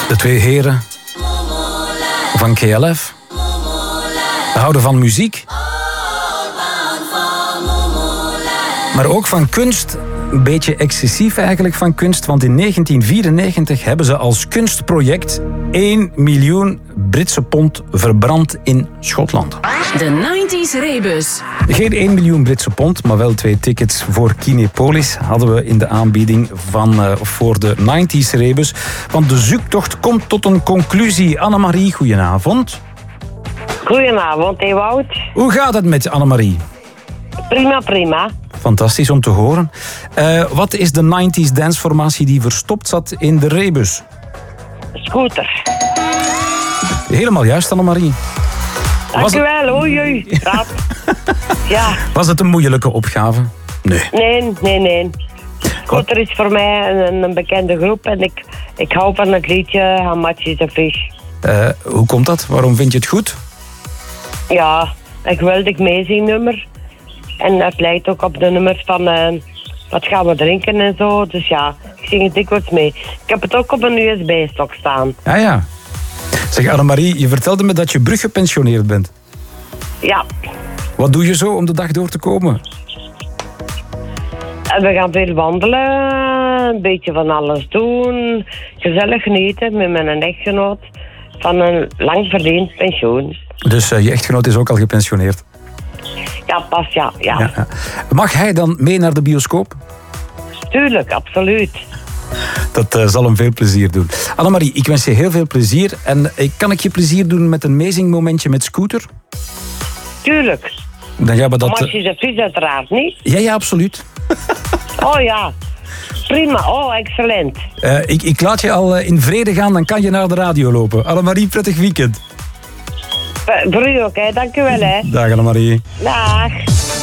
De twee heren van KLF. We houden van muziek. Maar ook van kunst. Een beetje excessief eigenlijk van kunst. Want in 1994 hebben ze als kunstproject 1 miljoen Britse pond verbrand in Schotland. De 90s Rebus. Geen 1 miljoen Britse pond, maar wel 2 tickets voor Kinepolis hadden we in de aanbieding voor de 90s Rebus. Want de zoektocht komt tot een conclusie. Annemarie, goedenavond. Goedenavond, Ewout. Hoe gaat het met Annemarie? Prima, prima. Fantastisch om te horen. Wat is de 90s danceformatie die verstopt zat in de Rebus? Scooter. Helemaal juist, Annemarie. Dank u wel, oei. Raad. Ja. Was het een moeilijke opgave? Nee. Nee. Scooter is voor mij een bekende groep en ik hou van het liedje Hamatje de Fish. Hoe komt dat? Waarom vind je het goed? Ja, een geweldig meezingnummer. En het lijkt ook op de nummers van wat gaan we drinken en zo. Dus ja, ik zing het dikwijls mee. Ik heb het ook op een USB-stok staan. Ah ja. Zeg Annemarie, je vertelde me dat je bruggepensioneerd bent. Ja. Wat doe je zo om de dag door te komen? We gaan veel wandelen, een beetje van alles doen. Gezellig genieten met mijn echtgenoot van een lang verdiend pensioen. Dus je echtgenoot is ook al gepensioneerd? Ja, pas ja. Mag hij dan mee naar de bioscoop? Tuurlijk, absoluut. Dat zal hem veel plezier doen. Annemarie, ik wens je heel veel plezier. En kan ik je plezier doen met een meezingmomentje met Scooter? Tuurlijk. Dan gaan we dat... Maar je de vis uiteraard niet? Ja, absoluut. Oh ja, prima. Oh, excellent. Ik laat je al in vrede gaan, dan kan je naar de radio lopen. Annemarie, prettig weekend. Voor u ook, hè. Dank u wel, hè. Dag Annemarie. Dag.